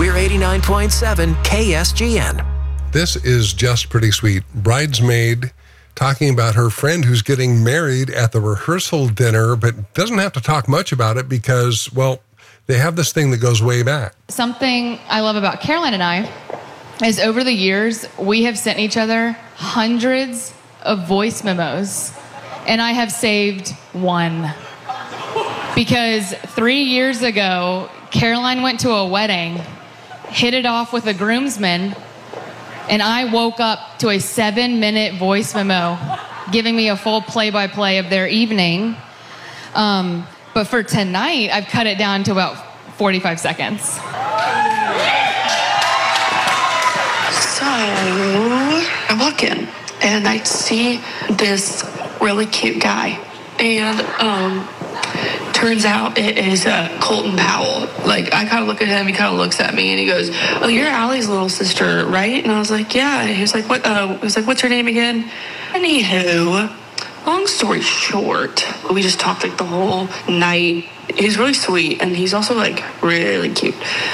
We're 89.7 KSGN. This is just pretty sweet. Bridesmaid talking about her friend who's getting married at the rehearsal dinner, but doesn't have to talk much about it because, well, they have this thing that goes way back. Something I love about Caroline and I is over the years, we have sent each other hundreds of voice memos, and I have saved one. Because 3 years ago, Caroline went to a wedding, hit it off with a groomsman, and I woke up to a 7-minute voice memo giving me a full play-by-play of their evening. But for tonight, I've cut it down to about 45 seconds. So, I walk in and I see this really cute guy. And turns out it is Colton Powell. Like, I kind of look at him, he kind of looks at me, and he goes, "Oh, you're Allie's little sister, right?" And I was like, "Yeah." And he was like, "What?" He was like, "What's her name again?" Anywho, long story short, we just talked like the whole night. He's really sweet, and he's also like really cute.